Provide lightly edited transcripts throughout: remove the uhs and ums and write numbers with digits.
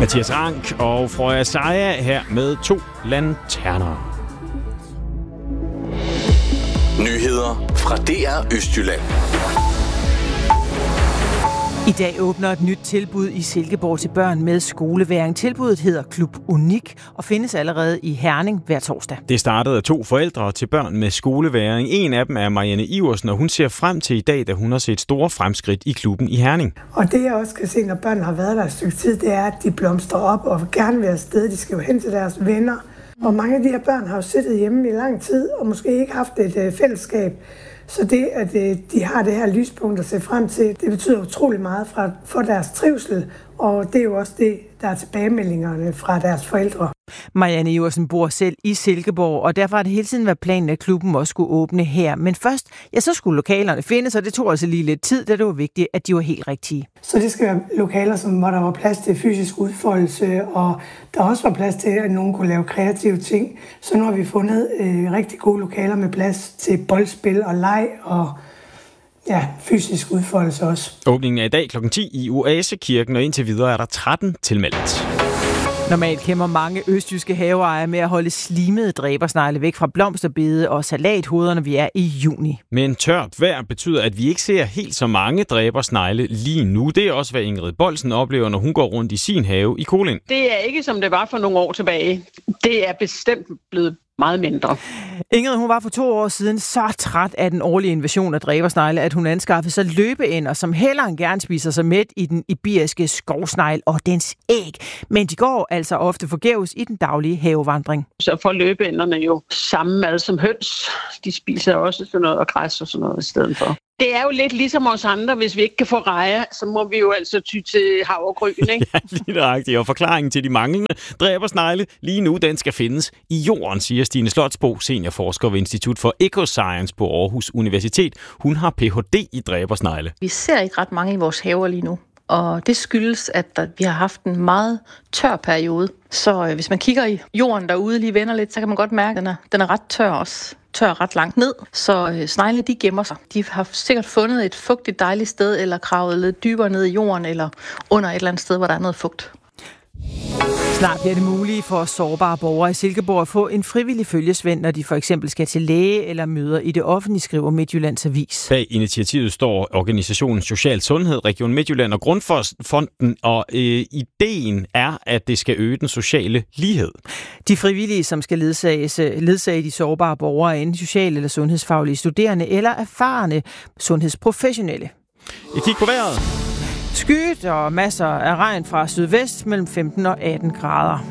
Mathias Rank og Freja Saja her med 2 lanterner. Nyheder fra DR Østjylland. I dag åbner et nyt tilbud i Silkeborg til børn med skoleværing. Tilbuddet hedder Klub Unik og findes allerede i Herning hver torsdag. Det startede af 2 forældre til børn med skoleværing. En af dem er Marianne Iversen, og hun ser frem til i dag, da hun har set store fremskridt i klubben i Herning. Og det jeg også kan se, når børn har været der et stykke tid, det er, at de blomstrer op og gerne vil afsted. De skal jo hen til deres venner. Og mange af de her børn har jo siddet hjemme i lang tid og måske ikke haft et fællesskab. Så det, at de har det her lyspunkt at se frem til, det betyder utrolig meget for deres trivsel, og det er jo også det, der er tilbagemeldingerne fra deres forældre. Marianne Iversen bor selv i Silkeborg, og derfor har det hele tiden været planen, at klubben også skulle åbne her. Men først, så skulle lokalerne findes, og det tog altså lige lidt tid, da det var vigtigt, at de var helt rigtige. Så det skal være lokaler, hvor der var plads til fysisk udfoldelse, og der også var plads til, at nogen kunne lave kreative ting. Så nu har vi fundet rigtig gode lokaler med plads til boldspil og leg og fysisk udfoldelse også. Åbningen er i dag kl. 10 i Oasekirken, og indtil videre er der 13 tilmeldt. Normalt kæmper mange østjyske haveejere med at holde slimede dræbersnegle væk fra blomsterbede og salathoder, når vi er i juni. Men tørt vejr betyder, at vi ikke ser helt så mange dræbersnegle lige nu. Det er også, hvad Ingrid Bolsen oplever, når hun går rundt i sin have i Kolding. Det er ikke, som det var for nogle år tilbage. Det er bestemt blevet meget mindre. Ingrid, hun var for 2 år siden så træt af den årlige invasion af dræbersnegle, at hun anskaffede sig løbeænder, som hellere end gerne spiser sig mæt i den iberiske skovsnegl og dens æg. Men de går altså ofte forgæves i den daglige havevandring. Så får løbeænderne jo samme mad som høns. De spiser også sådan noget og græs og sådan noget i stedet for. Det er jo lidt ligesom os andre, hvis vi ikke kan få rejer, så må vi jo altså ty til havregryn, ikke? Ja, lige nøjagtigt. Og forklaringen til de manglende dræbersnegle lige nu, den skal findes i jorden, siger Stine Slotsbo, seniorforsker ved Institut for Ecoscience på Aarhus Universitet. Hun har Ph.D. i dræbersnegle. Vi ser ikke ret mange i vores haver lige nu, og det skyldes, at vi har haft en meget tør periode. Så hvis man kigger i jorden derude, lige vender lidt, så kan man godt mærke, at den er ret tør også. Tør ret langt ned, så snegle de gemmer sig. De har sikkert fundet et fugtigt dejligt sted, eller kravet lidt dybere ned i jorden, eller under et eller andet sted, hvor der er noget fugt. Snart bliver det muligt for sårbare borgere i Silkeborg at få en frivillig følgesvend, når de for eksempel skal til læge eller møder i det offentlige, skriver Midtjyllands Avis. Bag initiativet står organisationen Social Sundhed, Region Midtjylland og Grundfonden, og ideen er, at det skal øge den sociale lighed. De frivillige, som skal ledsage de sårbare borgere, er enten sociale eller sundhedsfaglige studerende eller erfarne sundhedsprofessionelle. Jeg kigger på vejret. Skyet og masser af regn fra sydvest mellem 15 og 18 grader.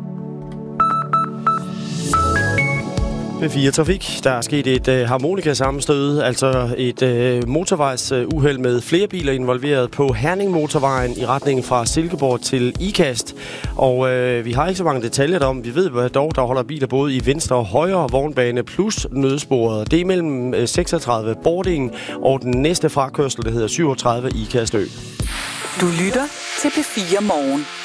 P4 Trafik. Der er sket et harmonikasammenstød, altså et motorvejsuheld med flere biler involveret på Herning-motorvejen i retning fra Silkeborg til Ikast. Og vi har ikke så mange detaljer om. Vi ved dog, der holder biler både i venstre og højre vognbane plus nødsporet. Det er mellem 36 Bording og den næste frakørsel, der hedder 37 Ikastø. Du lytter til P4 Morgen.